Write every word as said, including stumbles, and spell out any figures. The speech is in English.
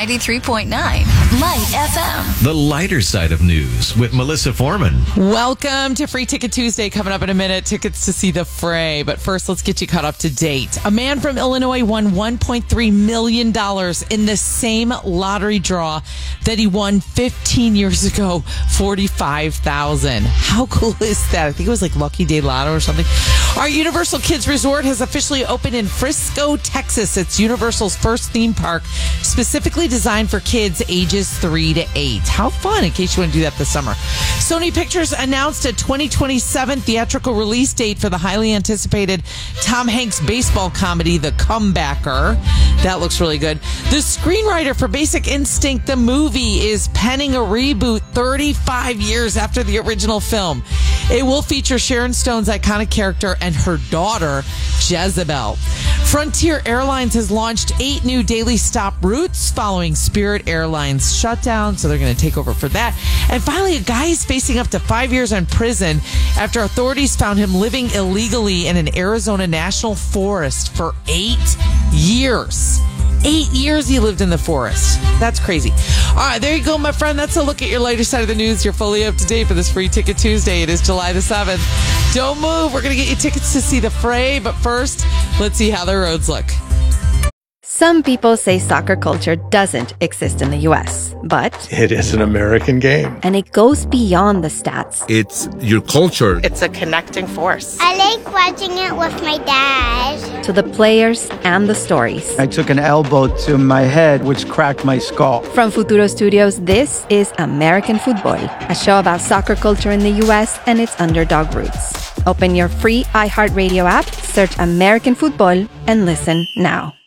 ninety-three point nine Light F M. The lighter side of news with Melissa Foreman. Welcome to Free Ticket Tuesday. Coming up in a minute, tickets to see The Fray. But first, let's get you caught up to date. A man from Illinois won one point three million dollars in the same lottery draw that he won fifteen years ago, forty-five thousand dollars. How cool is that? I think it was like Lucky Day Lotto or something. Our Universal Kids Resort has officially opened in Frisco, Texas. It's Universal's first theme park specifically designed for kids ages three to eight. How fun, in case you want to do that this summer. Sony Pictures announced a twenty twenty-seven theatrical release date for the highly anticipated Tom Hanks baseball comedy, The Comebacker. That looks really good. The screenwriter for Basic Instinct, the movie, is penning a reboot thirty-five years after the original film. It will feature Sharon Stone's iconic character and her daughter, Jezebel. Frontier Airlines has launched eight new daily stop routes following Spirit Airlines shutdown, so they're going to take over for that. And finally, a guy is facing up to five years in prison after authorities found him living illegally in an Arizona national forest for eight years. Eight years he lived in the forest. That's crazy. All right, there you go, my friend. That's a look at your later side of the news. You're fully up to date for this Free Ticket Tuesday. It is July the seventh. Don't move. We're going to get you tickets to see The Fray. But first, let's see how the roads look. Some people say soccer culture doesn't exist in the U S, but it is an American game. And it goes beyond the stats. It's your culture. It's a connecting force. I like watching it with my dad. To the players and the stories. I took an elbow to my head, which cracked my skull. From Futuro Studios, this is American Football, a show about soccer culture in the U S and its underdog roots. Open your free iHeartRadio app, search American Football, and listen now.